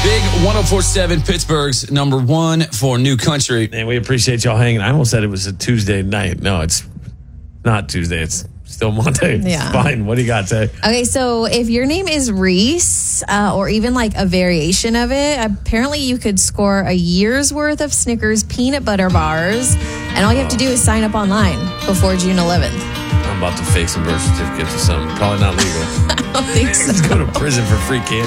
Big 104.7, Pittsburgh's number one for New Country. And we appreciate y'all hanging. I almost said it was a Tuesday night. No, it's not Tuesday. It's still Monday. Yeah. It's fine. What do you got, Tay? Okay, so if your name is Reese, or even like a variation of it, apparently you could score a year's worth of Snickers peanut butter bars, and all you have to do is sign up online before June 11th. I'm about to fake some birth certificates or something. Probably not legal. I don't think so. Let's go to prison for free candy.